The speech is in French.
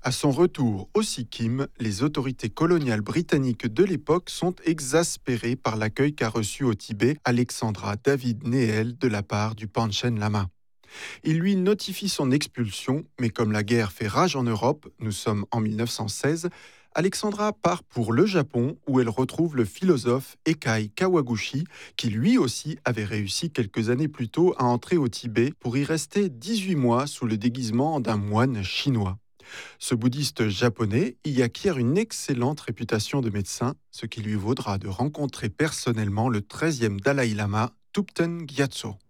À son retour au Sikkim, les autorités coloniales britanniques de l'époque sont exaspérées par l'accueil qu'a reçu au Tibet Alexandra David Nehel de la part du Panchen Lama. Il lui notifie son expulsion, mais comme la guerre fait rage en Europe, nous sommes en 1916, Alexandra part pour le Japon où elle retrouve le philosophe Ekai Kawaguchi qui lui aussi avait réussi quelques années plus tôt à entrer au Tibet pour y rester 18 mois sous le déguisement d'un moine chinois. Ce bouddhiste japonais y acquiert une excellente réputation de médecin, ce qui lui vaudra de rencontrer personnellement le 13e Dalai Lama, Thupten Gyatso.